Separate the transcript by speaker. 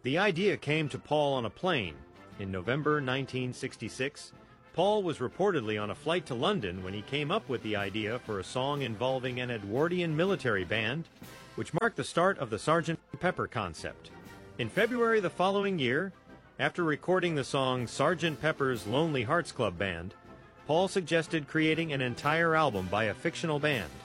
Speaker 1: The idea came to Paul on a plane. In November 1966, Paul was reportedly on a flight to London when he came up with the idea for a song involving an Edwardian military band, which marked the start of the Sgt. Pepper concept. In February the following year, after recording the song Sgt. Pepper's Lonely Hearts Club Band, Paul suggested creating an entire album by a fictional band.